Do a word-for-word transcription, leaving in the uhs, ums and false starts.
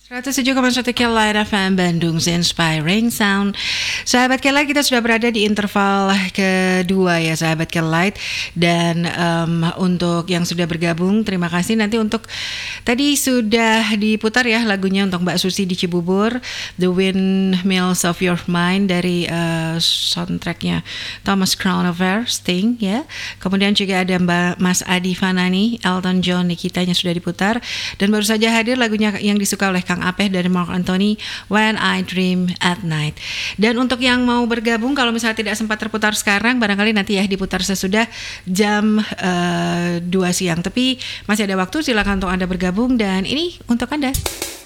seratus tujuh koma satu Kilat F M Bandung, Inspiring Sound. Sahabat Kilat, kita sudah berada di interval kedua ya sahabat Kilat. Dan um, untuk yang sudah bergabung, terima kasih. Nanti untuk tadi sudah diputar ya lagunya untuk Mbak Susi di Cibubur, The Windmills of Your Mind dari uh, soundtracknya Thomas Crown Affair, Sting ya. Kemudian juga ada Mbak Mas Adi Fanani, Elton John, Nikitanya sudah diputar. Dan baru saja hadir lagunya yang disuka oleh Kang Apeh dari Mark Anthony, When I Dream at Night. Dan untuk yang mau bergabung, kalau misalnya tidak sempat terputar sekarang, barangkali nanti ya diputar sesudah jam uh, dua siang. Tapi masih ada waktu, silakan untuk Anda bergabung dan ini untuk Anda.